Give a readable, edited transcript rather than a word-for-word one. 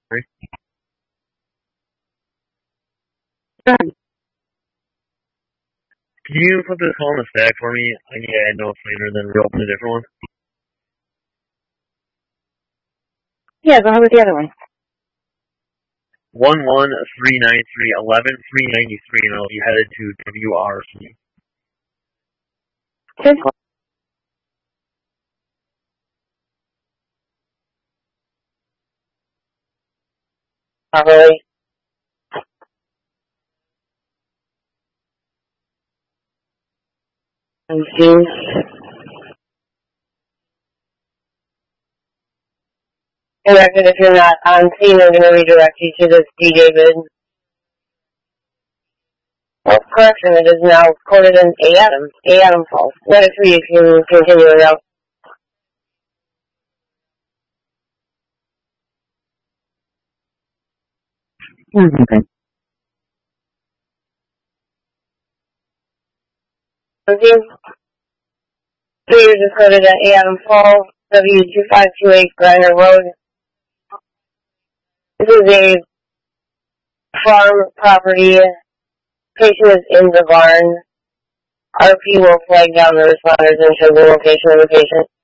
Can you put this call in the stack for me? I need to add no later, then reopen a different one. Yeah, go ahead with the other one. 1139311 and I'll be headed to WRC. Okay. Alright. Confused. Directed, if you're not on scene, I'm going to redirect you to this D. David. Oh, correction, it is now quoted in A. Adams. A. Adams Falls. Let us read if you continue it out. Okay. Okay. So you're just quoted at A. Adams Falls, W2528 Griner Road. This is a farm property. Patient is in the barn. RP will flag down the responders and show the location of the patient.